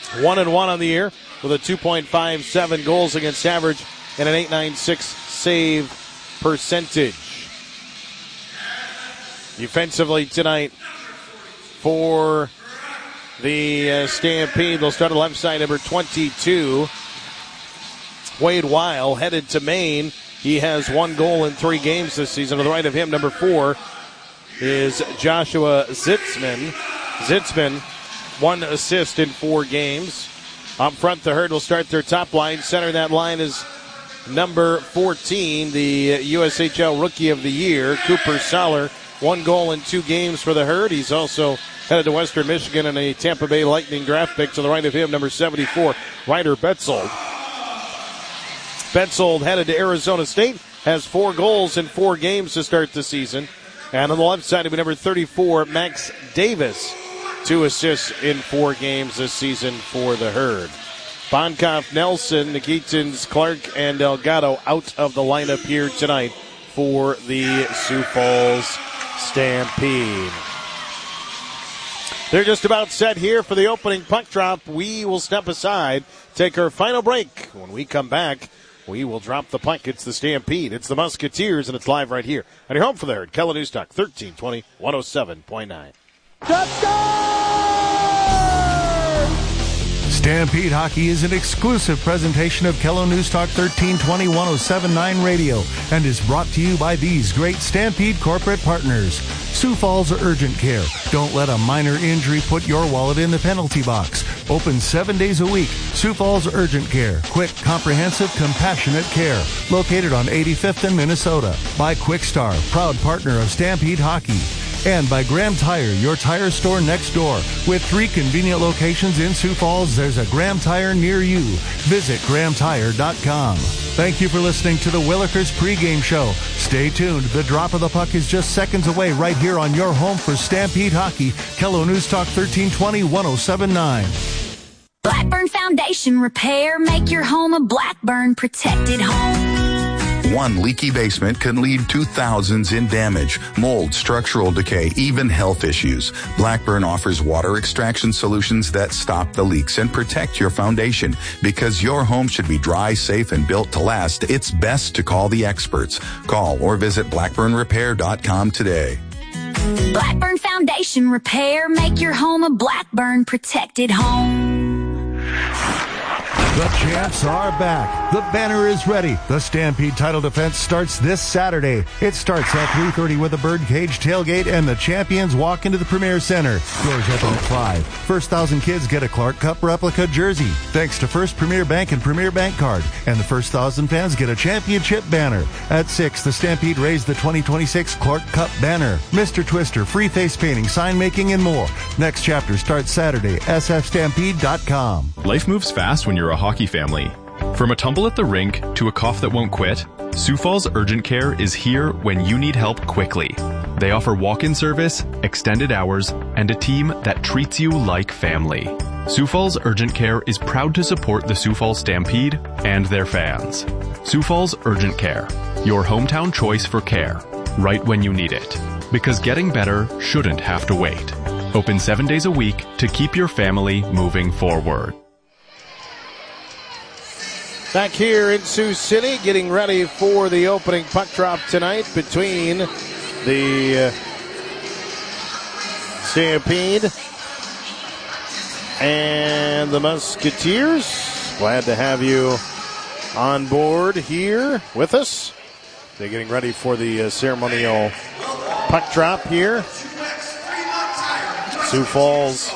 1-1 on the year with a 2.57 goals against average and an .896 save percentage. Defensively tonight for the Stampede, they'll start on the left side, number 22. Wade Weil headed to Maine. He has 1 goal in 3 games this season. To the right of him, number 4, is Joshua Zitzman. Zitzman, 1 assist in 4 games. Up front, the Herd will start their top line. Center that line is number 14, the USHL Rookie of the Year, Cooper Soller. 1 goal in 2 games for the Herd. He's also headed to Western Michigan in a Tampa Bay Lightning draft pick. To the right of him, number 74, Ryder Betzold. Betzold headed to Arizona State, has 4 goals in 4 games to start the season. And on the left side, it'll be number 34, Max Davis. 2 assists in 4 games this season for the Herd. Bonkoff, Nelson, Nikitins, Clark, and Delgado out of the lineup here tonight for the Sioux Falls Stampede. They're just about set here for the opening puck drop. We will step aside, take our final break. When we come back, we will drop the puck. It's the Stampede. It's the Musketeers, and it's live right here on your home for the Herd. Kellen Newstock, 1320, 107.9. Stampede Hockey is an exclusive presentation of Kello News Talk 1320 1079 Radio and is brought to you by these great Stampede corporate partners. Sioux Falls Urgent Care. Don't let a minor injury put your wallet in the penalty box. Open 7 days a week. Sioux Falls Urgent Care. Quick, comprehensive, compassionate care. Located on 85th in Minnesota. By Quickstar, proud partner of Stampede Hockey. And by Graham Tire, your tire store next door. With 3 convenient locations in Sioux Falls, there's a Graham Tire near you. Visit GrahamTire.com. Thank you for listening to the Willikers pregame show. Stay tuned. The drop of the puck is just seconds away right here on your home for Stampede Hockey. Kello News Talk 1320 1079. Blackburn Foundation Repair. Make your home a Blackburn protected home. One leaky basement can lead to thousands in damage, mold, structural decay, even health issues. Blackburn offers water extraction solutions that stop the leaks and protect your foundation. Because your home should be dry, safe, and built to last, it's best to call the experts. Call or visit blackburnrepair.com today. Blackburn Foundation Repair. Make your home a Blackburn protected home. The champs are back. The banner is ready. The Stampede title defense starts this Saturday. It starts at 3:30 with a birdcage tailgate and the champions walk into the Premier Center. Doors open at 5. First 1,000 kids get a Clark Cup replica jersey. Thanks to First Premier Bank and Premier Bank Card. And the first 1,000 fans get a championship banner. At 6, the Stampede raised the 2026 Clark Cup banner. Mr. Twister, free face painting, sign making, and more. Next chapter starts Saturday. sfstampede.com. Life moves fast when you're a hockey family. From a tumble at the rink to a cough that won't quit, Sioux Falls Urgent Care is here when you need help quickly. They offer walk-in service, extended hours, and a team that treats you like family. Sioux Falls Urgent Care is proud to support the Sioux Falls Stampede and their fans. Sioux Falls Urgent Care, your hometown choice for care, right when you need it. Because getting better shouldn't have to wait. Open 7 days a week to keep your family moving forward. Back here in Sioux City, getting ready for the opening puck drop tonight between the Stampede and the Musketeers. Glad to have you on board here with us. They're getting ready for the ceremonial puck drop here. Sioux Falls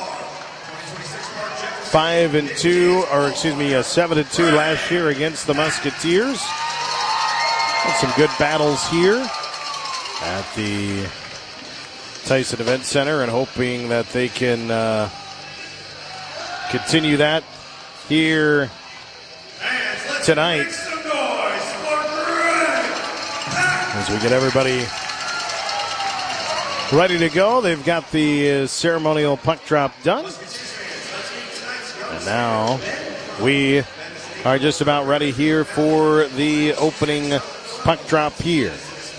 7-2 last year against the Musketeers. Had some good battles here at the Tyson Event Center and hoping that they can continue that here tonight as we get everybody ready to go. They've got the ceremonial puck drop done. And now we are just about ready here for the opening puck drop here.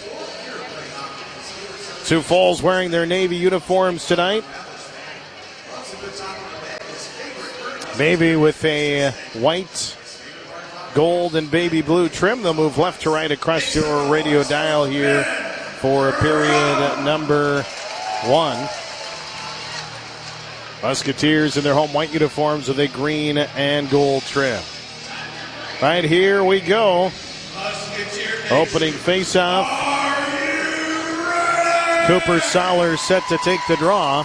Sioux Falls wearing their Navy uniforms tonight. Maybe with a white, gold, and baby blue trim. They'll move left to right across your radio dial here for period number 1. Musketeers in their home white uniforms with a green and gold trim. Right, here we go. Opening face-off. Cooper Soller set to take the draw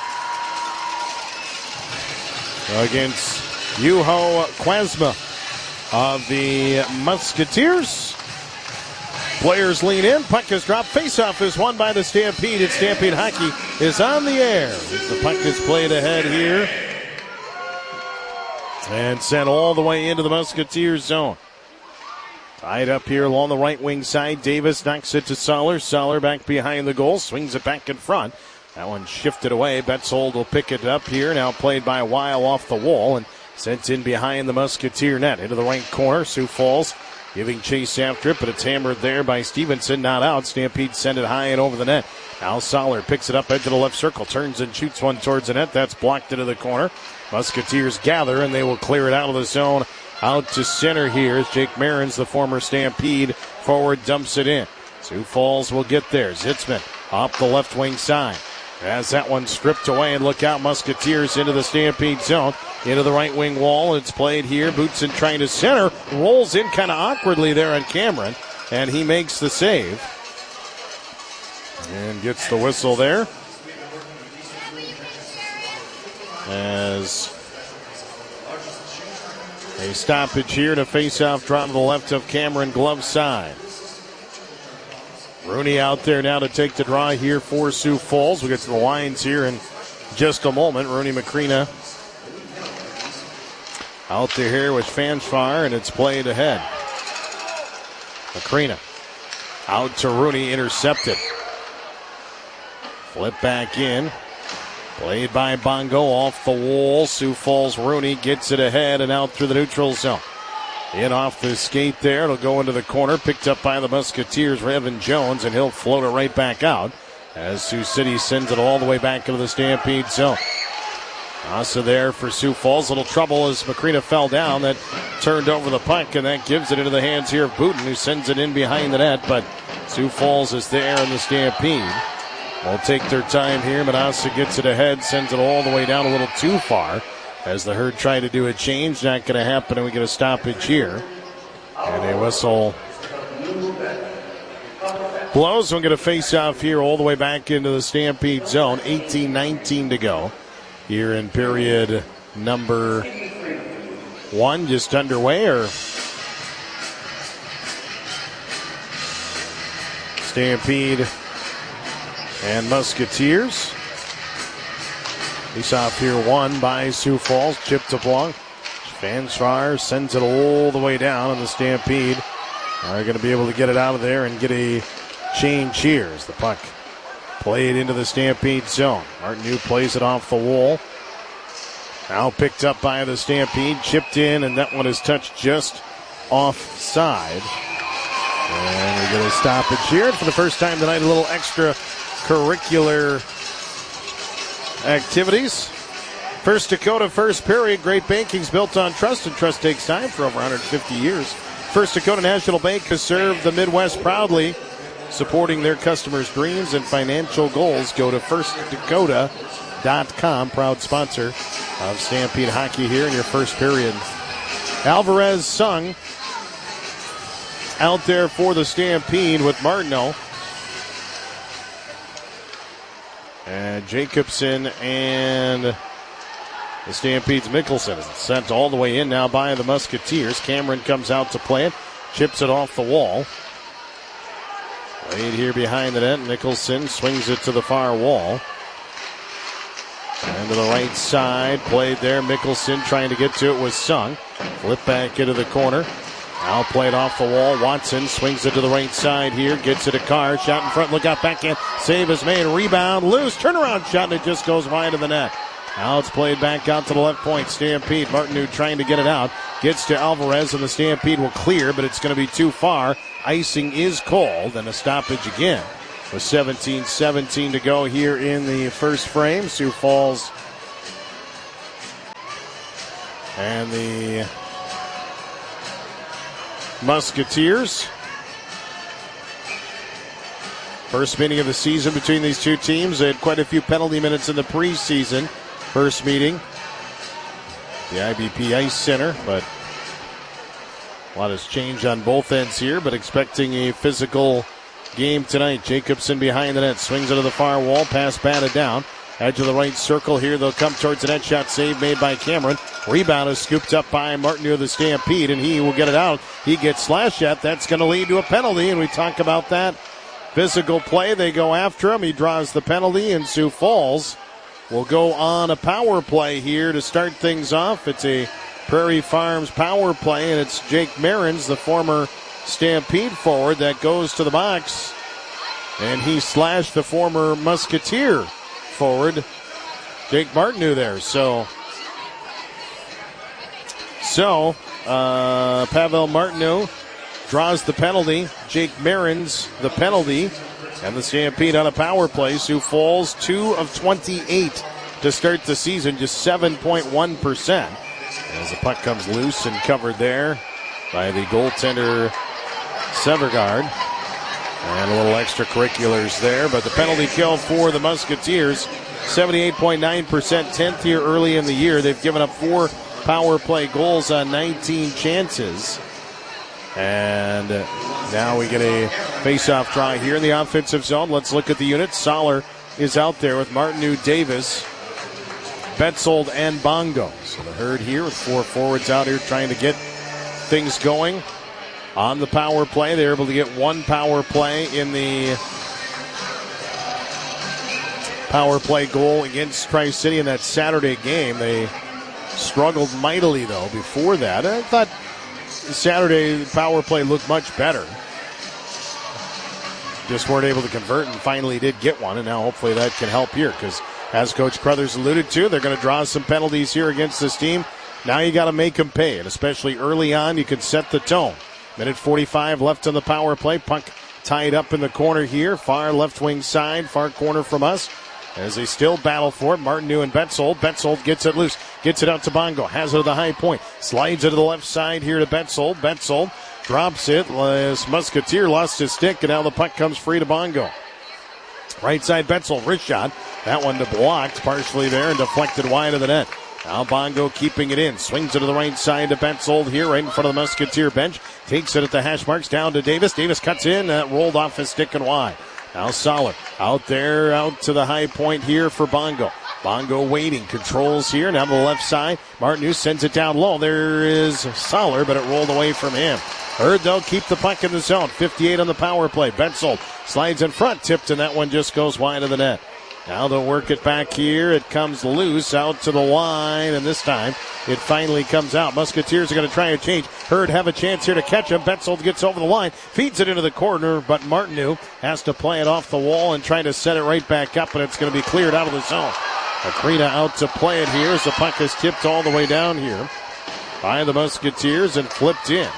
against Juho Quasma of the Musketeers. Players lean in. Puck is dropped. Face-off is won by the Stampede. And Stampede Hockey is on the air. The puck is played ahead here and sent all the way into the Musketeers zone. Tied up here along the right wing side. Davis knocks it to Soller. Soller back behind the goal. Swings it back in front. That one shifted away. Betzold will pick it up here. Now played by Weil off the wall and sent in behind the Musketeer net. Into the right corner. Sioux Falls giving chase after it, but it's hammered there by Stevenson. Not out. Stampede send it high and over the net. Now Soller picks it up edge of the left circle. Turns and shoots one towards the net. That's blocked into the corner. Musketeers gather, and they will clear it out of the zone. Out to center here is Jake Marins, the former Stampede forward, dumps it in. Sioux Falls will get there. Zitzman off the left wing side. Has that one stripped away, and look out, Musketeers into the Stampede zone. Into the right wing wall. It's played here. Bootson trying to center. Rolls in kind of awkwardly there on Cameron, and he makes the save. And gets the whistle there. As a stoppage here to face off, drop to the left of Cameron, glove side. Rooney out there now to take the draw here for Sioux Falls. We'll get to the lines here in just a moment. Rooney Macrina out there here with Fanfare, and it's played ahead. Macrina out to Rooney, intercepted. Flip back in. Played by Bongo off the wall. Sioux Falls Rooney gets it ahead and out through the neutral zone. In off the skate there. It'll go into the corner. Picked up by the Musketeers, Evan Jones, and he'll float it right back out as Sioux City sends it all the way back into the Stampede zone. Asa there for Sioux Falls. Little trouble as Macrina fell down. That turned over the puck, and that gives it into the hands here of Booten, who sends it in behind the net. But Sioux Falls is there in the Stampede. Will take their time here. Manassa gets it ahead, sends it all the way down a little too far as the Herd try to do a change. Not going to happen, and we get a stoppage here. And a whistle blows. We'll get a face-off here all the way back into the Stampede zone. 18-19 to go here in period number 1. Just underway, or Stampede and Musketeers. Face-off here won by Sioux Falls. Chip to Blanc. Fanfare sends it all the way down, and the Stampede are going to be able to get it out of there and get a change here as the puck played into the Stampede zone. Martineau plays it off the wall. Now picked up by the Stampede. Chipped in, and that one is touched just offside. And we get a stoppage here. For the first time tonight, a little extra curricular activities. First Dakota, first period. Great banking's built on trust, and trust takes time for over 150 years. First Dakota National Bank has served the Midwest proudly, supporting their customers' dreams and financial goals. Go to firstdakota.com, proud sponsor of Stampede Hockey here in your first period. Alvarez Sung out there for the Stampede with Martineau. And Jacobson and the Stampede's Mickelson sent all the way in now by the Musketeers. Cameron comes out to play it. Chips it off the wall. Played here behind the net. Mickelson swings it to the far wall. And to the right side. Played there. Mickelson trying to get to it was Sung. Flip back into the corner. Now played off the wall. Watson swings it to the right side here. Gets it to Carr. Shot in front. Look out backhand. Save is made. Rebound. Loose. Turnaround shot. And it just goes wide of the net. Now it's played back out to the left point. Stampede. Martineau trying to get it out. Gets to Alvarez, and the Stampede will clear, but it's going to be too far. Icing is called, and a stoppage again. With 17-17 to go here in the first frame. Sioux Falls and the Musketeers. First meeting of the season between these two teams. They had quite a few penalty minutes in the preseason. First meeting, the IBP Ice Center, but a lot has changed on both ends here, but expecting a physical game tonight. Jacobson behind the net, swings into the far wall, pass batted down. Edge of the right circle here, they'll come towards the net. Shot save made by Cameron. Rebound is scooped up by Martin of the Stampede, and he will get it out. He gets slashed at. That's going to lead to a penalty, and we talk about that. Physical play, they go after him. He draws the penalty, and Sioux Falls will go on a power play here to start things off. It's a Prairie Farms power play, and it's Jake Marins, the former Stampede forward, that goes to the box, and he slashed the former Musketeer forward, Jake Martineau there. So Pavel Martineau draws the penalty. Jake Marins the penalty. And the Stampede on a power play. Sioux Falls 2 of 28 to start the season, just 7.1%. As the puck comes loose and covered there by the goaltender Severgard. And a little extracurriculars there, but the penalty kill for the Musketeers, 78.9%, 10th year early in the year. They've given up 4 power play goals on 19 chances. And now we get a face-off try here in the offensive zone. Let's look at the units. Soller is out there with Martineau, Davis, Betzold, and Bongo. So the Herd here with 4 forwards out here trying to get things going on the power play. They're able to get 1 power play in the power play goal against Tri-City in that Saturday game. They struggled mightily, though, before that. I thought Saturday power play looked much better. Just weren't able to convert and finally did get one, and now hopefully that can help here because, as Coach Crothers alluded to, they're going to draw some penalties here against this team. Now you got to make them pay, and especially early on, you can set the tone. Minute 45 left on the power play. Puck tied up in the corner here, far left wing side, far corner from us. As they still battle for it, Martineau and Betzold. Betzold gets it loose, gets it out to Bongo, has it at the high point, slides it to the left side here to Betzold. Betzold drops it as Musketeer lost his stick, and now the puck comes free to Bongo. Right side Betzold, wrist shot. That one blocked partially there and deflected wide of the net. Now Bongo keeping it in. Swings it to the right side to Betzold here, right in front of the Musketeer bench. Takes it at the hash marks down to Davis. Davis cuts in. That rolled off his stick and wide. Now Soller out there, out to the high point here for Bongo. Bongo waiting, controls here, now to the left side. Martineau sends it down low. There is Soller, but it rolled away from him. Herd, though, keep the puck in the zone. 58 on the power play. Betzold slides in front, tipped, and that one just goes wide of the net. Now they'll work it back here. It comes loose out to the line, and this time it finally comes out. Musketeers are going to try a change. Herd have a chance here to catch him. Betzold gets over the line, feeds it into the corner, but Martineau has to play it off the wall and try to set it right back up, and it's going to be cleared out of the zone. Akrina out to play it here as the puck is tipped all the way down here by the Musketeers and flipped in.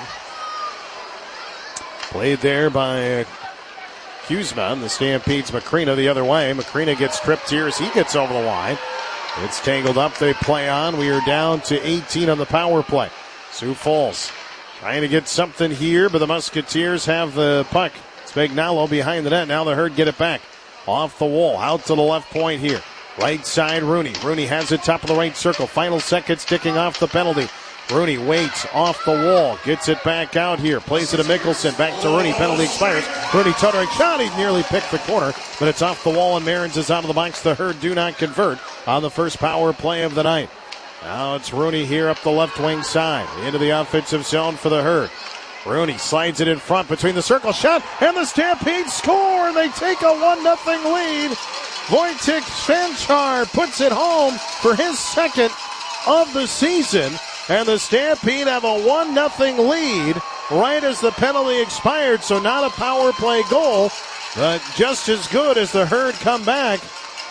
Played there by Kuzma. The Stampede's Macrina the other way. Macrina gets tripped here as he gets over the line. It's tangled up. They play on. We are down to 18 on the power play. Sioux Falls trying to get something here, but the Musketeers have the puck. Spagnolo behind the net. Now the Herd get it back. Off the wall. Out to the left point here. Right side Rooney. Rooney has it top of the right circle. Final seconds ticking off the penalty. Rooney waits off the wall. Gets it back out here. Plays it to Mickelson. Back to Rooney. Penalty expires. Rooney tuttering shot. He nearly picked the corner, but it's off the wall and Marins is out of the box. The Herd do not convert on the first power play of the night. Now it's Rooney here up the left wing side. Into the offensive zone for the Herd. Rooney slides it in front between the circle shot and the Stampede score. They take a 1-0 lead. Wojtek Svanchar puts it home for his second of the season. And the Stampede have a 1-0 lead right as the penalty expired. So not a power play goal, but just as good as the Herd come back.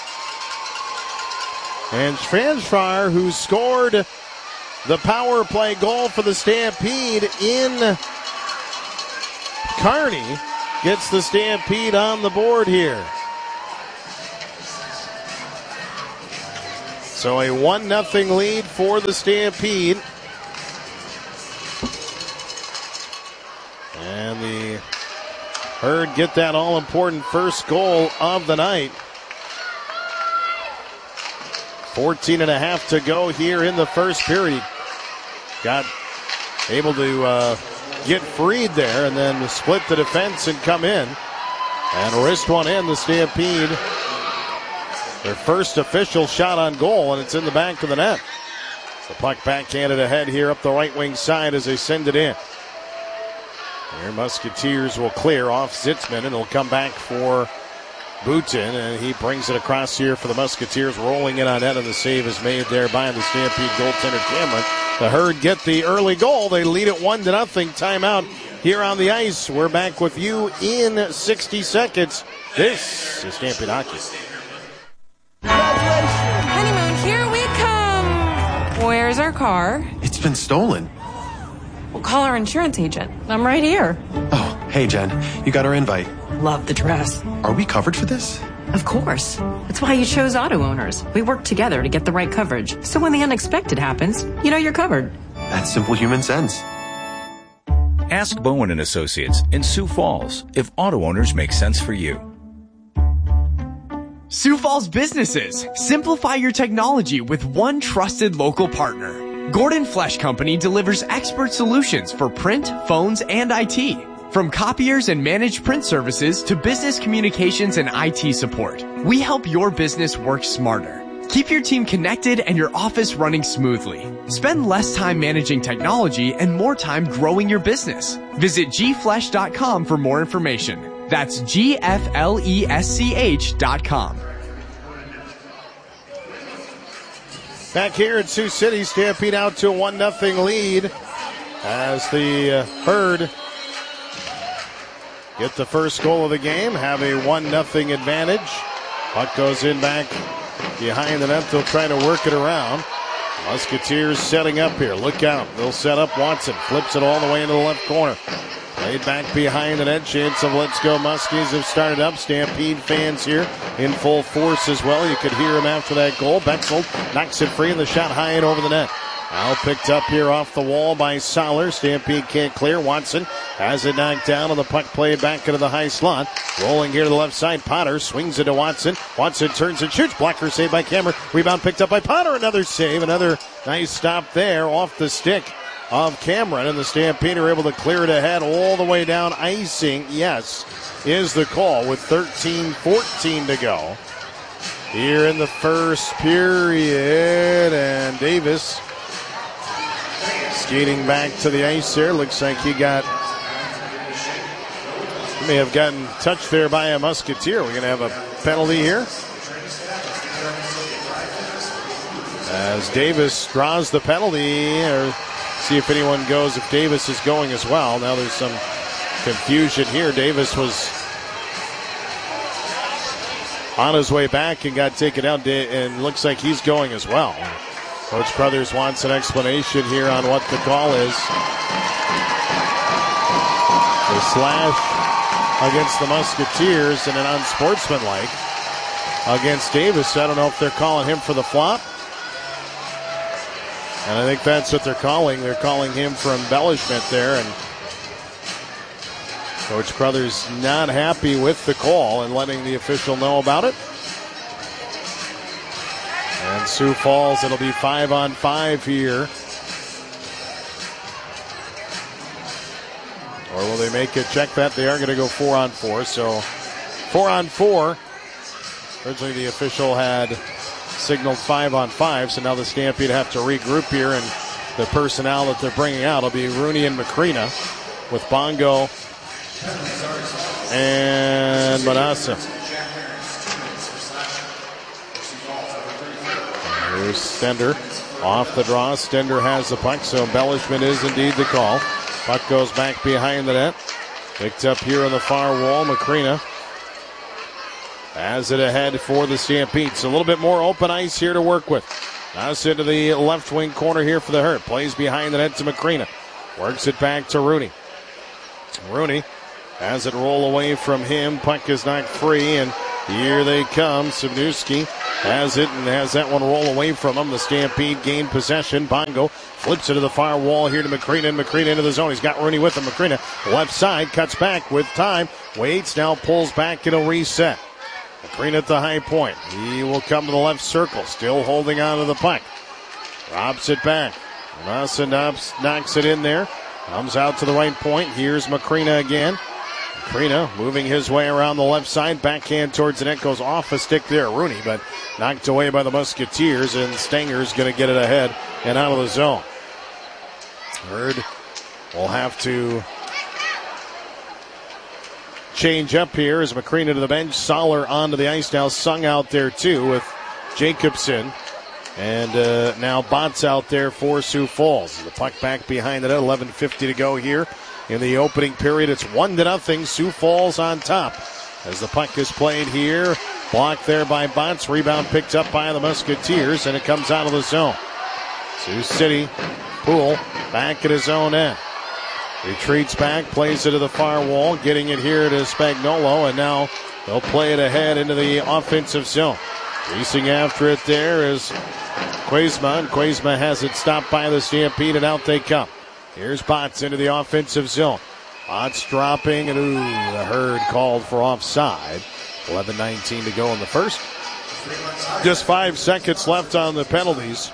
And Svanchar, who scored the power play goal for the Stampede in Kearney, gets the Stampede on the board here. So a 1-0 lead for the Stampede Herd get that all-important first goal of the night. 14.5 to go here in the first period. Got able to get freed there and then split the defense and come in. And wrist one in, the Stampede. Their first official shot on goal, and it's in the back of the net. The puck backhanded ahead here up the right wing side as they send it in. Here, Musketeers will clear off Zitzman, and it'll come back for Boutin, and he brings it across here for the Musketeers, rolling in on net, and the save is made there by the Stampede goaltender Cameron. The Herd get the early goal. They lead it 1-0. Timeout here on the ice. We're back with you in 60 seconds. This is Stampede Hockey. Honeymoon, here we come. Where's our car? It's been stolen. We'll call our insurance agent. I'm right here. Oh, hey, Jen. You got our invite. Love the dress. Are we covered for this? Of course. That's why you chose Auto Owners. We work together to get the right coverage. So when the unexpected happens, you know you're covered. That's simple human sense. Ask Bowen & Associates in Sioux Falls if Auto Owners make sense for you. Sioux Falls businesses, simplify your technology with one trusted local partner. Gordon Flesch Company delivers expert solutions for print, phones, and IT. From copiers and managed print services to business communications and IT support, we help your business work smarter. Keep your team connected and your office running smoothly. Spend less time managing technology and more time growing your business. Visit gflesch.com for more information. That's gflesch.com. Back here at Sioux City, Stampede out to a 1-0 lead as the Herd get the first goal of the game, have a 1-0 advantage. Puck goes in back behind the net. They'll try to work it around. Musketeers setting up here. Look out. They'll set up. Watson flips it all the way into the left corner. Played back behind the net. Chance of Let's Go Muskies have started up. Stampede fans here in full force as well. You could hear them after that goal. Bexel knocks it free and the shot high and over the net. Now picked up here off the wall by Soller. Stampede can't clear. Watson has it knocked down and the puck played back into the high slot. Rolling here to the left side. Potter swings it to Watson. Watson turns and shoots. Blocker saved by Cameron. Rebound picked up by Potter. Another save. Another nice stop there off the stick of Cameron. And the Stampede are able to clear it ahead all the way down. Icing, yes, is the call with 13-14 to go here in the first period. And Davis skating back to the ice there. Looks like he may have gotten touched there by a Musketeer. We're going to have a penalty here as Davis draws the penalty, or see if anyone goes, if Davis is going as well. Now there's some confusion here. Davis was on his way back and got taken out, and looks like he's going as well. Coach Brothers wants an explanation here on what the call is. The slash against the Musketeers and an unsportsmanlike against Davis. I don't know if they're calling him for the flop. And I think that's what they're calling. They're calling him for embellishment there. And Coach Brothers not happy with the call and letting the official know about it. And Sioux Falls, it'll be 5-on-5 here. Or will they make a check bet? They are going to go 4-on-4. So 4-on-4. Originally the official had signaled 5-on-5. So now the Stampede have to regroup here. And the personnel that they're bringing out will be Rooney and Macrina with Bongo and Manassa. Here's Stender off the draw. Stender has the puck, so embellishment is indeed the call. Puck goes back behind the net. Picked up here on the far wall. Macrina has it ahead for the Stampede. So a little bit more open ice here to work with. Now it's into the left wing corner here for the Herd. Plays behind the net to Macrina. Works it back to Rooney. Rooney has it roll away from him. Puck is knocked free, and Here they come. Subnewski has it and has that one roll away from him. The Stampede gained possession. Bongo flips it to the far wall here to McCrina, and McCrina into the zone. He's got Rooney with him. McCrina left side, cuts back with time. Waits, now pulls back. It'll reset. McCrina at the high point. He will come to the left circle, still holding on to the puck. Robs it back. Massa knocks it in there. Comes out to the right point. Here's McCrina again. McCrina moving his way around the left side. Backhand towards the net. Goes off a stick there. Rooney, but knocked away by the Musketeers. And Stanger's going to get it ahead and out of the zone. Herd will have to change up here as McCrina to the bench. Soller onto the ice now. Sung out there too with Jacobson. And now Bott's out there for Sioux Falls. The puck back behind the net. 11:50 to go here in the opening period. It's 1-0. Sioux Falls on top as the puck is played here. Blocked there by Botts. Rebound picked up by the Musketeers, and it comes out of the zone. Sioux City, Poole back at his own end. Retreats back, plays it to the far wall, getting it here to Spagnuolo, and now they'll play it ahead into the offensive zone. Racing after it there is Quaisma, and Quaisma has it stopped by the Stampede, and out they come. Here's Botts into the offensive zone. Botts dropping, and the Herd called for offside. 11:19 to go in the first. Just 5 seconds left on the penalties.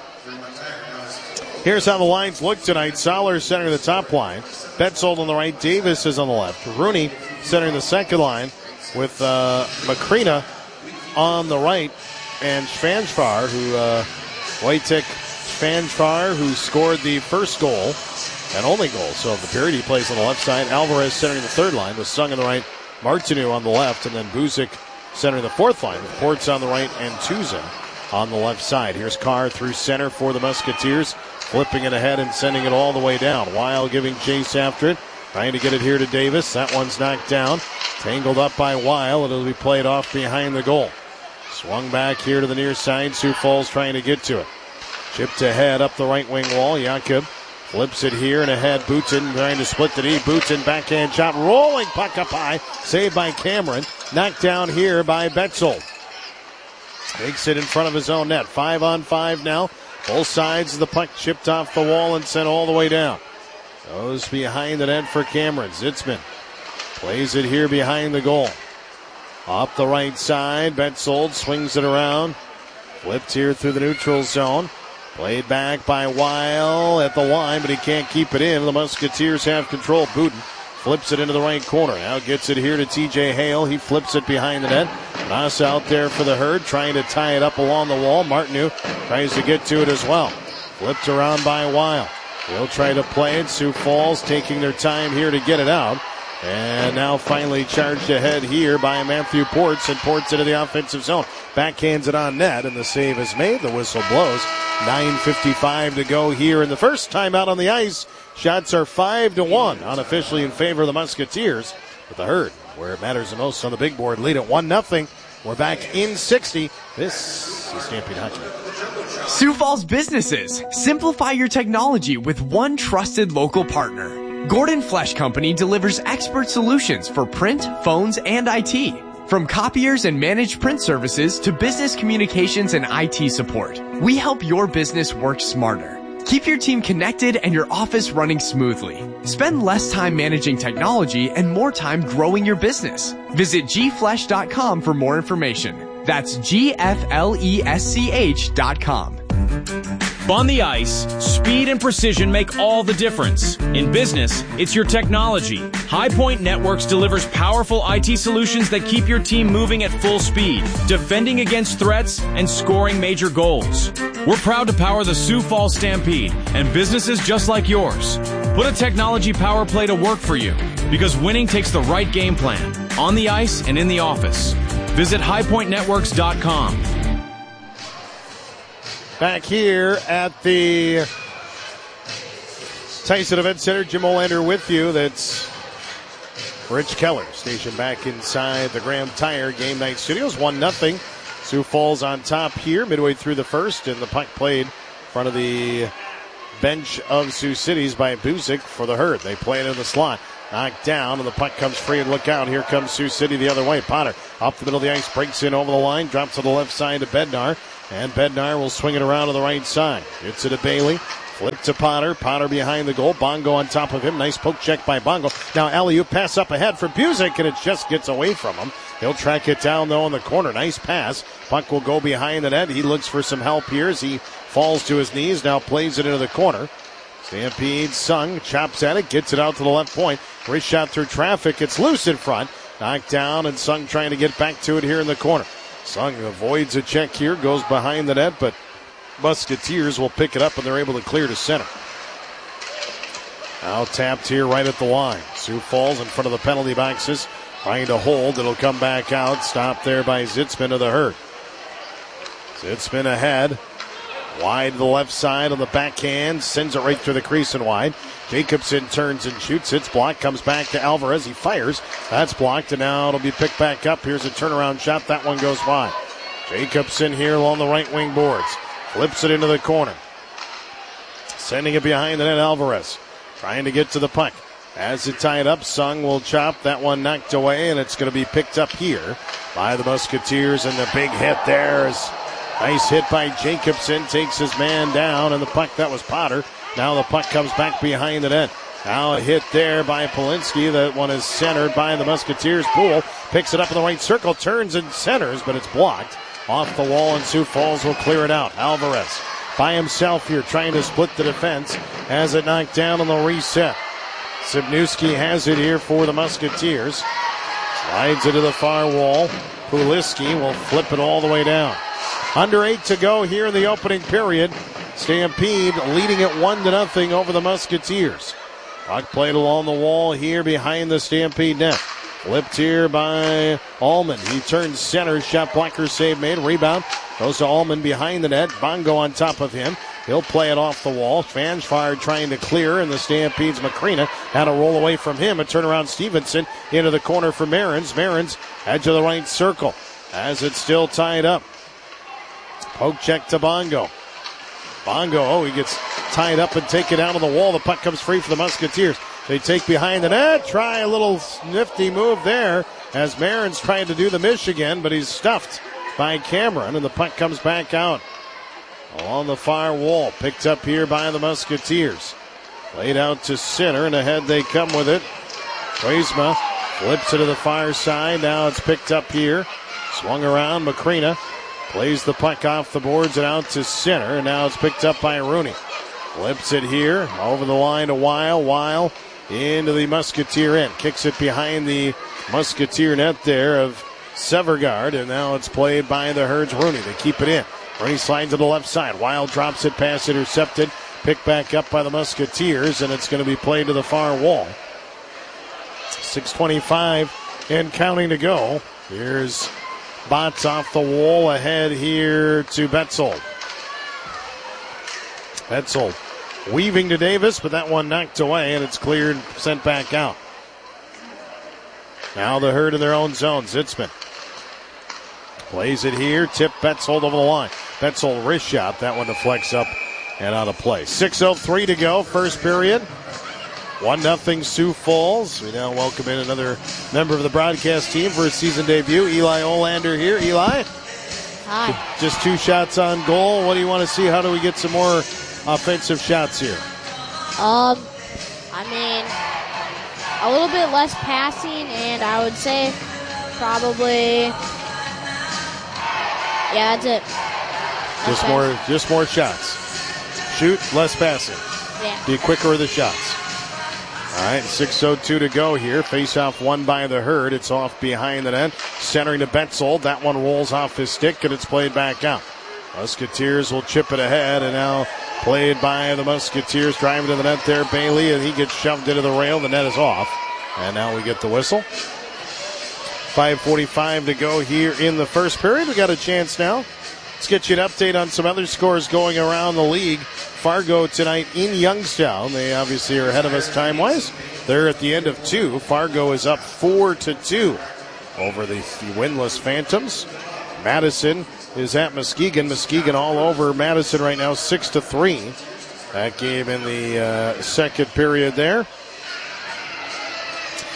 Here's how the lines look tonight. Soller centering the top line. Betzold on the right. Davis is on the left. Rooney centering the second line with Macrina on the right. And Svanfar, Wojtek Svanfar, who scored the first goal and only goal. So of the period, he plays on the left side. Alvarez centering the third line with Sung on the right. Martineau on the left. And then Buzik centering the fourth line with Ports on the right and Tuzin on the left side. Here's Carr through center for the Musketeers. Flipping it ahead and sending it all the way down. Weil giving chase after it. Trying to get it here to Davis. That one's knocked down. Tangled up by Weil. It'll be played off behind the goal. Swung back here to the near side. Sioux Falls trying to get to it. Chipped ahead up the right wing wall. Jakob flips it here and ahead. Booten trying to split the D. Booten backhand shot. Rolling puck up high. Saved by Cameron. Knocked down here by Betzold. Takes it in front of his own net. 5-on-5 now. Both sides of the puck chipped off the wall and sent all the way down. Goes behind the net for Cameron. Zitzman plays it here behind the goal. Up the right side, Betzold swings it around. Flipped here through the neutral zone. Played back by Weil at the line, but he can't keep it in. The Musketeers have control. Booten flips it into the right corner. Now gets it here to TJ Hale. He flips it behind the net. Moss out there for the Herd, trying to tie it up along the wall. Martineau tries to get to it as well. Flipped around by Weil. They'll try to play it. Sioux Falls taking their time here to get it out. And now finally charged ahead here by Matthew Ports, and Ports into the offensive zone. Backhands it on net, and the save is made. The whistle blows. 9:55 to go here in the first time out on the ice. Shots are 5-1, unofficially in favor of the Musketeers. But the Herd, where it matters the most on the big board, lead at 1-0. We're back in 60. This is Stampede Hockey. Sioux Falls businesses, simplify your technology with one trusted local partner. Gordon Flesch Company delivers expert solutions for print, phones, and IT. From copiers and managed print services to business communications and IT support, we help your business work smarter. Keep your team connected and your office running smoothly. Spend less time managing technology and more time growing your business. Visit gflesch.com for more information. That's gflesch.com. On the ice, speed and precision make all the difference. In business, it's your technology. High Point Networks delivers powerful IT solutions that keep your team moving at full speed, defending against threats, and scoring major goals. We're proud to power the Sioux Falls Stampede and businesses just like yours. Put a technology power play to work for you, because winning takes the right game plan, on the ice and in the office. Visit highpointnetworks.com. Back here at the Tyson Event Center, Jim Olander with you. That's Rich Keller, stationed back inside the Graham Tire Game Night Studios. 1-0. Sioux Falls on top here, midway through the first, and the puck played in front of the bench of Sioux Cities by Buzik for the Herd. They play it in the slot. knocked down, and the puck comes free, and look out. Here comes Sioux City the other way. Potter up the middle of the ice, breaks in over the line, drops to the left side to Bednar, and Bednar will swing it around to the right side. Gets it to Bailey. Flip to Potter. Potter behind the goal. Bongo on top of him. Nice poke check by Bongo. Now alley-oop pass up ahead for Busick, and it just gets away from him. He'll track it down, though, in the corner. Nice pass. Puck will go behind the net. He looks for some help here as he falls to his knees. Now plays it into the corner. Stampede Sung chops at it, gets it out to the left point. Wrist shot through traffic. It's loose in front. Knocked down, and Sung trying to get back to it here in the corner. Sung avoids a check here, goes behind the net, but Musketeers will pick it up, and they're able to clear to center. Now tapped here right at the line. Sioux Falls in front of the penalty boxes, trying to hold. It'll come back out. Stopped there by Zitzman of the Herd. Zitzman ahead. Wide to the left side on the backhand. Sends it right through the crease and wide. Jacobson turns and shoots. It's blocked. Comes back to Alvarez. He fires. That's blocked, and now it'll be picked back up. Here's a turnaround shot. That one goes wide. Jacobson here along the right wing boards. Flips it into the corner. Sending it behind the net. Alvarez trying to get to the puck. As it tied up, Sung will chop. That one knocked away, and it's going to be picked up here by the Musketeers. And the big hit there is nice hit by Jacobson. Takes his man down, and the puck, that was Potter. Now the puck comes back behind the net. Now a hit there by Polinsky. That one is centered by the Musketeers. Poole picks it up in the right circle, turns and centers, but it's blocked off the wall, and Sioux Falls will clear it out. Alvarez by himself here trying to split the defense. Has it knocked down on the reset. Sibnewski has it here for the Musketeers. Slides it to the far wall. Puliski will flip it all the way down. Under 8 to go here in the opening period. Stampede leading it 1-0 over the Musketeers. Puck played along the wall here behind the Stampede net. Flipped here by Allman. He turns center. Shot blocker save made. Rebound goes to Allman behind the net. Bongo on top of him. He'll play it off the wall. Fanfare trying to clear, and the Stampede's Macrina had a roll away from him. A turnaround Stevenson into the corner for Marins. Marins edge of the right circle as it's still tied up. Poke check to Bongo. Bongo, he gets tied up and taken out on the wall. The puck comes free for the Musketeers. They take behind the net. Try a little nifty move there as Marins trying to do the Michigan, but he's stuffed by Cameron, and the puck comes back out along the far wall. Picked up here by the Musketeers. Played out to center, and ahead they come with it. Quaisma flips it to the far side. Now it's picked up here. Swung around. Macrina plays the puck off the boards and out to center, and now it's picked up by Rooney. Flips it here over the line to Weil. Weil into the Musketeer end. Kicks it behind the Musketeer net there of Severgard, and now it's played by the Herds. Rooney. They keep it in. Rooney slides to the left side. Weil drops it, pass intercepted. Picked back up by the Musketeers, and it's going to be played to the far wall. 6:25 and counting to go. Here's Botts off the wall ahead here to Betzold. Betzold weaving to Davis, but that one knocked away, and it's cleared, sent back out. Now the Herd in their own zone. Zitzman plays it here. Tip Betzold over the line. Betzold wrist shot. That one deflects up and out of play. 6:03 to go. First period. 1-0 Sioux Falls. We now welcome in another member of the broadcast team for his season debut. Eli Olander here. Eli? Hi. Just 2 shots on goal. What do you want to see? How do we get some more offensive shots here? I mean, a little bit less passing, and I would say probably, yeah, that's it. Just more shots. Shoot, less passing. Yeah. Be quicker with the shots. All right, 6:02 to go here. Face-off won by the Herd. It's off behind the net. Centering to Betzold. That one rolls off his stick, and it's played back out. Musketeers will chip it ahead, and now played by the Musketeers. Driving to the net there, Bailey, and he gets shoved into the rail. The net is off, and now we get the whistle. 5:45 to go here in the first period. We got a chance now. Let's get you an update on some other scores going around the league. Fargo tonight in Youngstown. They obviously are ahead of us time-wise. They're at the end of 2. Fargo is up 4-2 over the winless Phantoms. Madison is at Muskegon. Muskegon all over Madison right now, 6-3. That game in the second period there.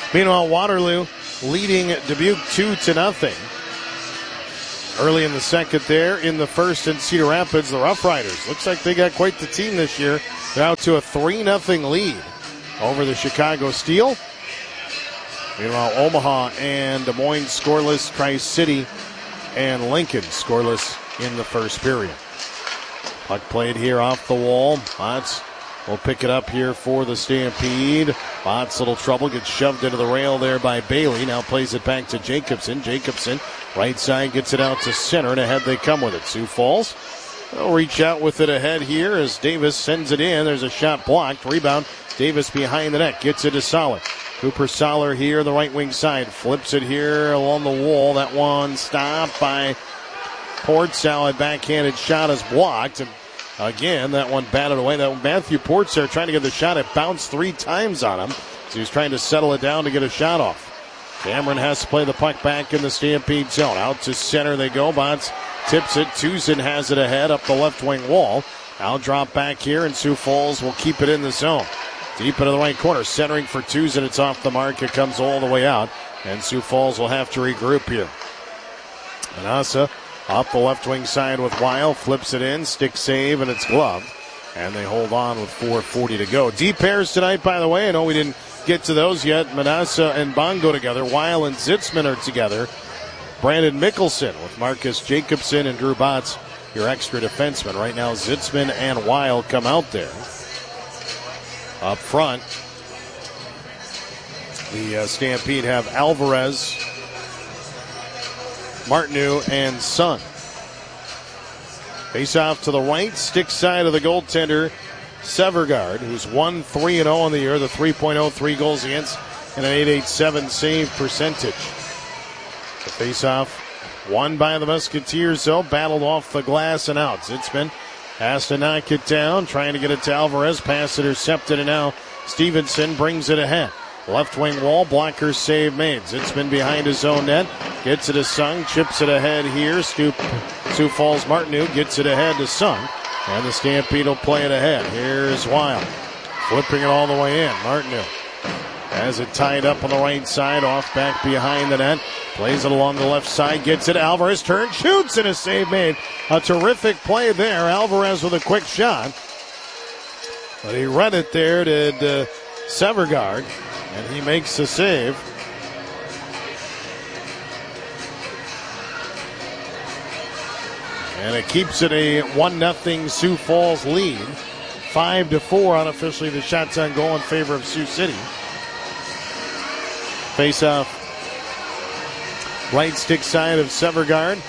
Meanwhile, Waterloo leading Dubuque 2-0. Early in the second there. In the first in Cedar Rapids, the Rough Riders. Looks like they got quite the team this year. They're out to a 3-0 lead over the Chicago Steel. Meanwhile, Omaha and Des Moines scoreless. Tri-City and Lincoln scoreless in the first period. Puck played here off the wall. Botts will pick it up here for the Stampede. Botts, little trouble, gets shoved into the rail there by Bailey. Now plays it back to Jacobson. Jacobson, right side, gets it out to center, and ahead they come with it. Sioux Falls, they'll reach out with it ahead here as Davis sends it in. There's a shot blocked. Rebound, Davis behind the net, gets it to Soller. Cooper Soller here, the right wing side, flips it here along the wall. That one stopped by Portsow. A backhanded shot is blocked. And again, that one batted away. That Matthew Portsow trying to get the shot. It bounced 3 times on him. So he was trying to settle it down to get a shot off. Cameron has to play the puck back in the Stampede zone. Out to center they go. Bonds tips it. Tuzin has it ahead up the left wing wall. Now drop back here, and Sioux Falls will keep it in the zone. Deep into the right corner. Centering for Tuzin. It's off the mark. It comes all the way out. And Sioux Falls will have to regroup here. Manassa off the left wing side with Weil. Flips it in. Stick save, and it's gloved. And they hold on with 4:40 to go. Deep pairs tonight, by the way. I know we didn't get to those yet. Manassa and Bongo together. Weil and Zitzman are together. Brandon Mickelson with Marcus Jacobson and Drew Botts, your extra defenseman. Right now, Zitzman and Weil come out there. Up front, the Stampede have Alvarez, Martineau, and Sun. Face off to the right, stick side of the goaltender, Severgard, who's 1-3-0 on the year, the 3.03 goals against, and an .887 save percentage. The face off won by the Musketeers, though, battled off the glass and out. Zitzman has to knock it down, trying to get it to Alvarez. Pass intercepted, and now Stevenson brings it ahead. Left wing wall, blocker save made. Zitzman behind his own net. Gets it to Sung, chips it ahead here. Sioux Falls Martineau gets it ahead to Sung. And the Stampede will play it ahead. Here's Weil. Flipping it all the way in. Martineau has it tied up on the right side, off back behind the net. Plays it along the left side, gets it. Alvarez turns, shoots, and a save made. A terrific play there. Alvarez with a quick shot. But he read it there to Severgard, and he makes the save. And it keeps it a 1-0 Sioux Falls lead. 5-4 unofficially the shots on goal in favor of Sioux City. Face off right stick side of Severgard.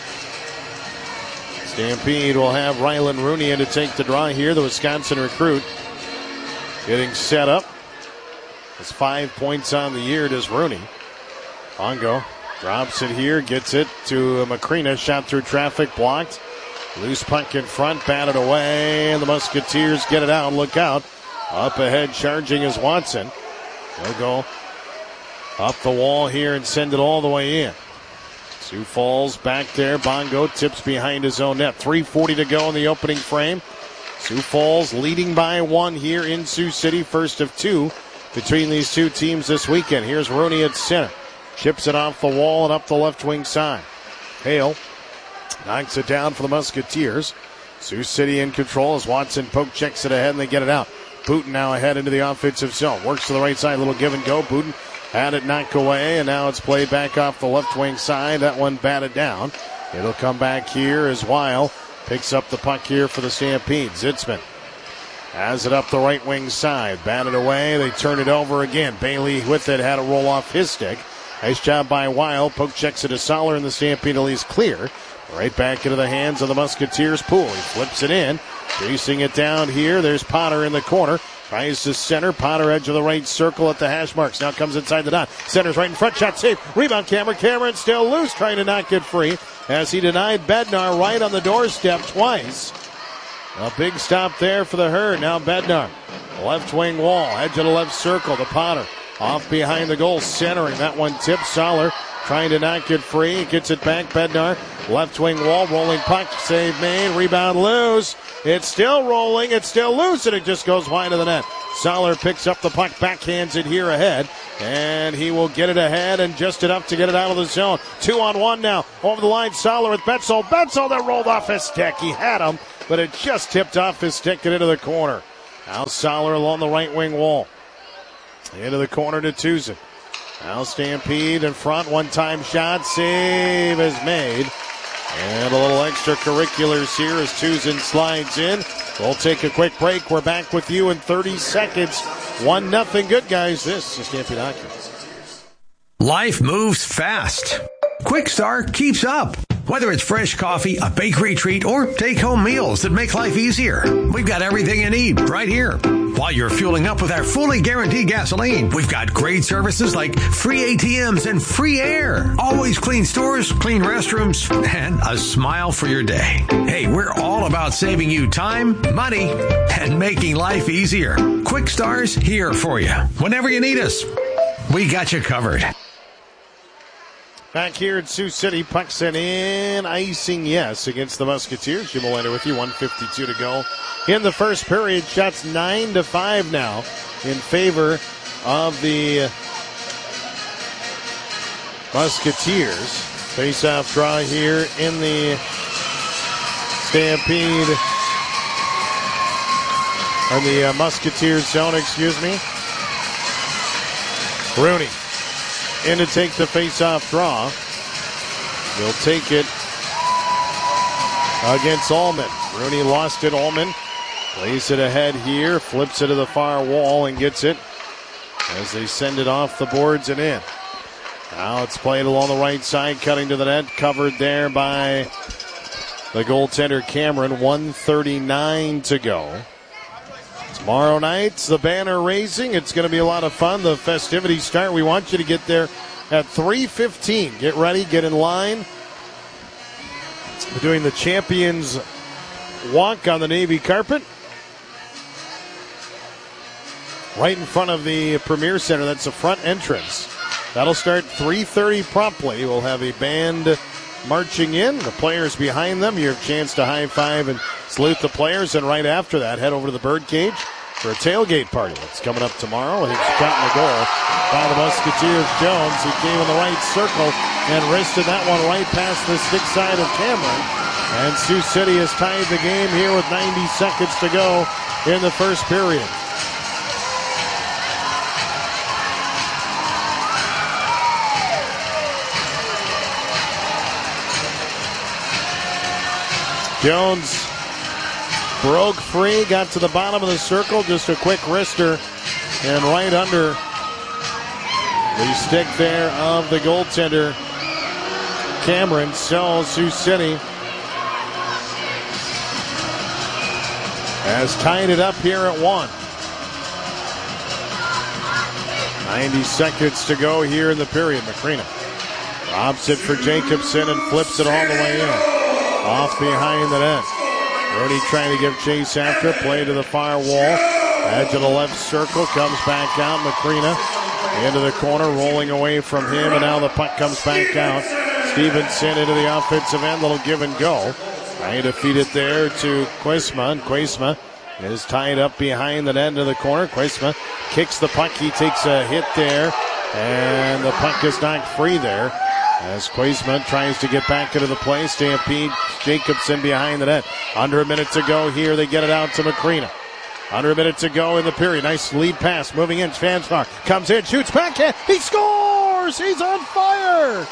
Stampede will have Rylan Rooney in to take the draw here, the Wisconsin recruit. Getting set up. It's 5 points on the year, does Rooney. Bongo drops it here, gets it to Macrina. Shot through traffic, blocked. Loose puck in front, batted away, and the Musketeers get it out. Look out. Up ahead, charging is Watson. They'll go up the wall here and send it all the way in. Sioux Falls back there. Bongo tips behind his own net. 3:40 to go in the opening frame. Sioux Falls leading by 1 here in Sioux City. First of 2 between these two teams this weekend. Here's Rooney at center. Chips it off the wall and up the left wing side. Hale knocks it down for the Musketeers. Sioux City in control as Watson poke checks it ahead and they get it out. Booten now ahead into the offensive zone. Works to the right side. Little give and go. Booten had it knocked away, and now it's played back off the left wing side. That one batted down. It'll come back here as Weil picks up the puck here for the Stampede. Zitzman has it up the right wing side. Batted away. They turn it over again. Bailey with it had a roll off his stick. Nice job by Weil. Poke checks it to Soller, and the Stampede is clear. Right back into the hands of the Musketeers pool. He flips it in. Chasing it down here. There's Potter in the corner. Tries to center. Potter edge of the right circle at the hash marks. Now comes inside the dot. Centers right in front. Shot safe. Rebound Cameron. Cameron still loose. Trying to not get free as he denied Bednar right on the doorstep twice. A big stop there for the Herd. Now Bednar. Left wing wall. Edge of the left circle to Potter. Off behind the goal. Centering. That one tips. Soller trying to not get free. Gets it back. Bednar. Left wing wall. Rolling puck. Save made. Rebound loose. It's still rolling. It's still loose. And it just goes wide of the net. Soller picks up the puck. Backhands it here ahead. And he will get it ahead and just enough to get it out of the zone. 2-on-1 now. Over the line, Soller with Betzel. Betzel that rolled off his stick. He had him, but it just tipped off his stick and into the corner. Now Soller along the right wing wall. Into the corner to Tucson. Now Stampede in front. One-time shot. Save is made. And a little extracurriculars here as Tucson slides in. We'll take a quick break. We're back with you in 30 seconds. 1-0 good, guys. This is Stampede Hockey. Life moves fast. Quick Start keeps up. Whether it's fresh coffee, a bakery treat, or take-home meals that make life easier, we've got everything you need right here. While you're fueling up with our fully guaranteed gasoline, we've got great services like free ATMs and free air. Always clean stores, clean restrooms, and a smile for your day. Hey, we're all about saving you time, money, and making life easier. Quick Star's here for you. Whenever you need us, we got you covered. Back here at Sioux City, puck sent in, icing yes against the Musketeers. Jim Melander with you, 1:52 to go in the first period. Shots 9-5 now in favor of the Musketeers. Face-off draw here in the Stampede, or the Musketeers zone, excuse me. Rooney in to take the face-off draw. He'll take it against Allman. Rooney lost it. Allman plays it ahead here, flips it to the far wall and gets it as they send it off the boards and in. Now it's played along the right side, cutting to the net, covered there by the goaltender Cameron. 1:39 to go. Tomorrow night, the banner raising. It's going to be a lot of fun. The festivities start. We want you to get there at 3:15. Get ready, get in line. We're doing the Champions Walk on the Navy carpet. Right in front of the Premier Center. That's the front entrance. That'll start 3:30 promptly. We'll have a band marching in. The players behind them. You have a chance to high-five and salute the players. And right after that, head over to the Birdcage for a tailgate party. That's coming up tomorrow. He's gotten the goal by the Musketeers. Jones, he came in the right circle and wristed that one right past the stick side of Cameron. And Sioux City has tied the game here with 90 seconds to go in the first period. Jones broke free, got to the bottom of the circle, just a quick wrister, and right under the stick there of the goaltender, Cameron. So Sioux City has tied it up here at 1. 90 seconds to go here in the period. Macrina robs it for Jacobson and flips it all the way in. Off behind the net. Rooney trying to give chase after. Play to the far wall. Edge of the left circle. Comes back out. Macrina into the corner. Rolling away from him. And now the puck comes back out. Stevenson into the offensive end. Little give and go. Trying to feed it there to Quisma. And Quisma is tied up behind the net into the corner. Quisma kicks the puck. He takes a hit there. And the puck is knocked free there. As Quaisman tries to get back into the play. Stampede, Jacobson behind the net. Under a minute to go here. They get it out to Macrina. Under a minute to go in the period. Nice lead pass. Moving in. Svansvar comes in, shoots backhand. He scores! He's on fire!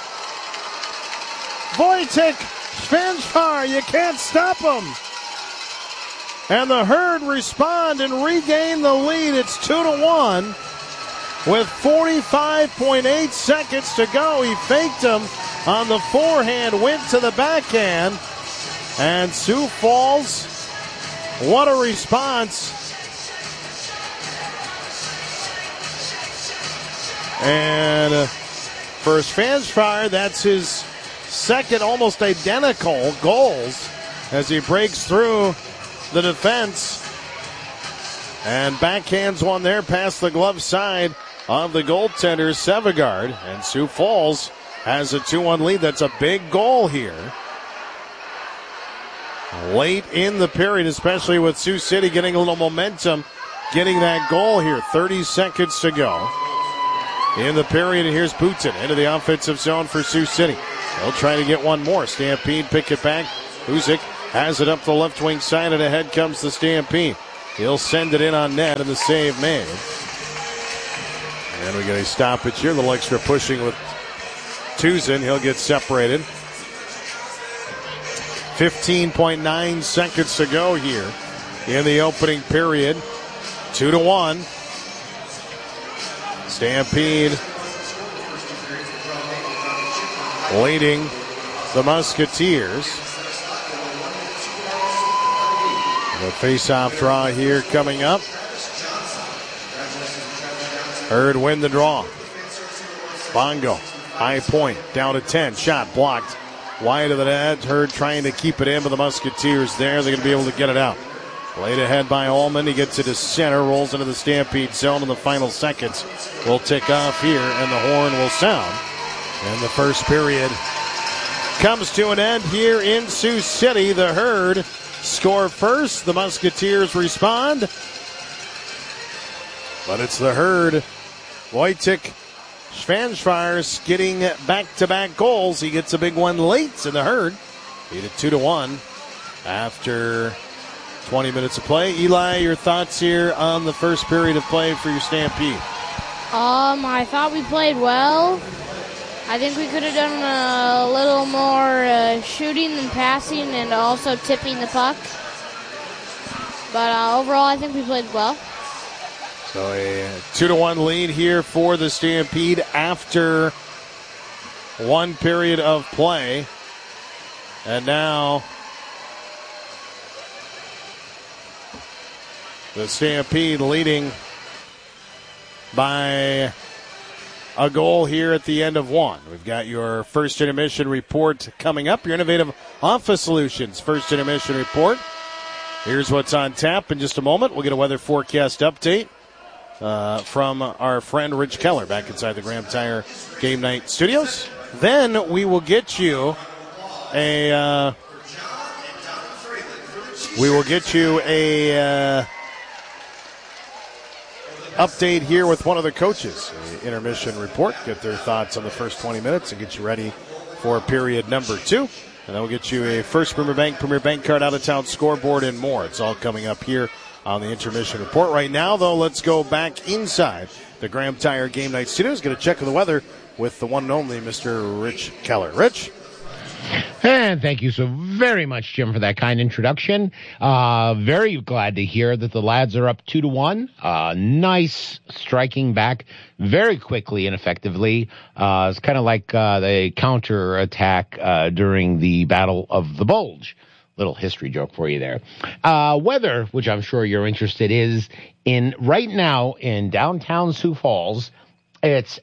Wojtek Svansvar, you can't stop him. And the Herd respond and regain the lead. It's 2-1. With 45.8 seconds to go, he faked him on the forehand, went to the backhand, and Sioux Falls, what a response. And for Svansvar, that's his second almost identical goals as he breaks through the defense and backhands one there past the glove side of the goaltender, Sevigard. And Sioux Falls has a 2-1 lead. That's a big goal here. Late in the period, especially with Sioux City getting a little momentum, getting that goal here. 30 seconds to go. in the period. And here's Putin into the offensive zone for Sioux City. They'll try to get one more. Stampede pick it back. Huzik has it up the left wing side, and ahead comes the Stampede. He'll send it in on net, and the save made. And we get a stoppage here. A little extra pushing with Tuzin. He'll get separated. 15.9 seconds to go here in the opening period. 2-1. Stampede leading the Musketeers. The face-off draw here coming up. Herd win the draw. Bongo, high point, down to 10. Shot blocked wide of the net. Herd trying to keep it in, but the Musketeers there. They're going to be able to get it out. Laid ahead by Allman. He gets it to center, rolls into the Stampede zone in the final seconds. Will tick off here, and the horn will sound. And the first period comes to an end here in Sioux City. The Herd score first. The Musketeers respond. But it's the Herd. Wojtek Schwanzfires getting back-to-back goals. He gets a big one late in the Herd. Beat it 2-1 after 20 minutes of play. Eli, your thoughts here on the first period of play for your Stampede? I thought we played well. I think we could have done a little more shooting than passing and also tipping the puck. But overall, I think we played well. So a 2-1 lead here for the Stampede after one period of play. And now the Stampede leading by a goal here at the end of one. We've got your first intermission report coming up. Your Innovative Office Solutions first intermission report. Here's what's on tap in just a moment. We'll get a weather forecast update from our friend Rich Keller back inside the Graham Tire Game Night Studios. Then we will get you a update here with one of the coaches. The intermission report, get their thoughts on the first 20 minutes and get you ready for period number 2. And then we'll get you a First Premier Bank card, out-of-town scoreboard, and more. It's all coming up here on the intermission report. Right now, though, let's go back inside the Graham Tire Game Night Studios. Get a check of the weather with the one and only Mr. Rich Keller. Rich? And thank you so very much, Jim, for that kind introduction. Very glad to hear that the lads are up 2-1. Nice striking back very quickly and effectively. It's kind of like the counter-attack during the Battle of the Bulge. Little history joke for you there. Weather, which I'm sure you're interested is in right now in downtown Sioux Falls. It's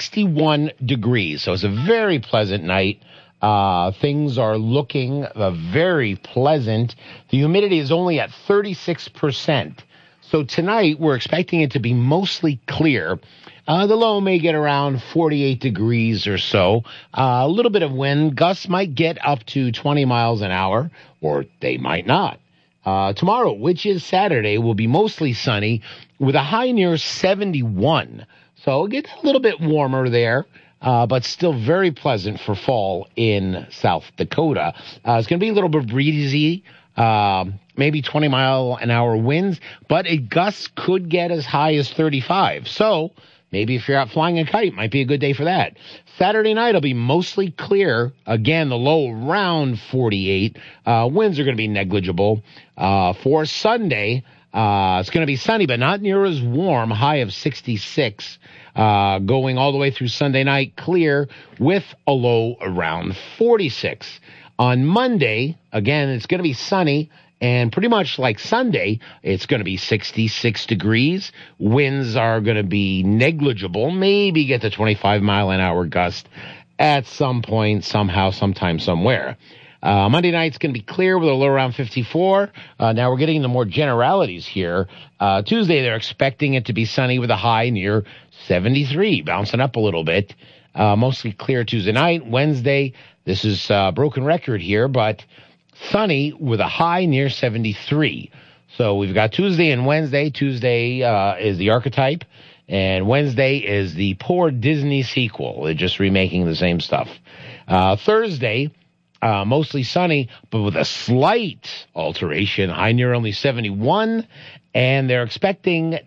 61 degrees, so it's a very pleasant night. Things are looking very pleasant. The humidity is only at 36%. So tonight we're expecting it to be mostly clear. The low may get around 48 degrees or so. A little bit of wind. Gusts might get up to 20 miles an hour, or they might not. Tomorrow, which is Saturday, will be mostly sunny with a high near 71. So it'll get a little bit warmer there. But still very pleasant for fall in South Dakota. It's going to be a little bit breezy, maybe 20-mile-an-hour winds, but a gust could get as high as 35. So maybe if you're out flying a kite, might be a good day for that. Saturday night will be mostly clear. Again, the low around 48. Winds are going to be negligible. For Sunday, it's going to be sunny, but not near as warm, high of 66. Going all the way through Sunday night, clear with a low around 46. On Monday, again, it's going to be sunny, and pretty much like Sunday, it's going to be 66 degrees. Winds are going to be negligible, maybe get to 25-mile-an-hour gust at some point, somehow, sometime, somewhere. Monday night's going to be clear with a low around 54. Now we're getting into more generalities here. Tuesday, they're expecting it to be sunny with a high near 73, bouncing up a little bit. Mostly clear Tuesday night. Wednesday, this is broken record here, but sunny with a high near 73. So we've got Tuesday and Wednesday. Tuesday is the archetype, And Wednesday is the poor Disney sequel. They're just remaking the same stuff. Thursday, mostly sunny, but with a slight alteration. High near only 71. And they're expecting